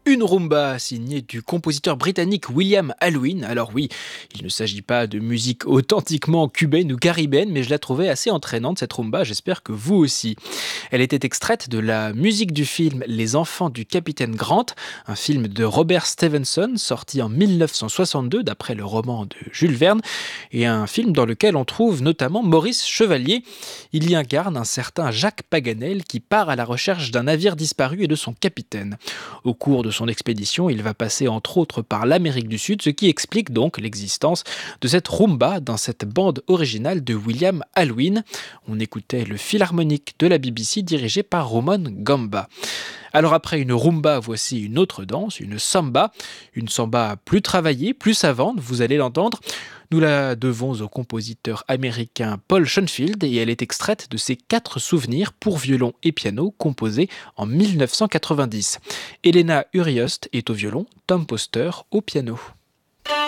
Une rumba signée du compositeur britannique William Halloween. Alors oui, il ne s'agit pas de musique authentiquement cubaine ou caribéenne, mais je la trouvais assez entraînante cette rumba, j'espère que vous aussi. Elle était extraite de la musique du film Les Enfants du Capitaine Grant, un film de Robert Stevenson sorti en 1962 d'après le roman de Jules Verne, et un film dans lequel on trouve notamment Maurice Chevalier. Il y incarne un certain Jacques Paganel qui part à la recherche d'un navire disparu et de son capitaine. Au cours de son expédition, il va passer entre autres par l'Amérique du Sud, ce qui explique donc l'existence de cette rumba dans cette bande originale de William Halloween. On écoutait le Philharmonique de la BBC dirigé par Ramon Gamba. Alors après une rumba, voici une autre danse, une samba plus travaillée, plus savante, vous allez l'entendre. Nous la devons au compositeur américain Paul Schoenfield et elle est extraite de ses 4 souvenirs pour violon et piano composés en 1990. Elena Uriost est au violon, Tom Poster au piano.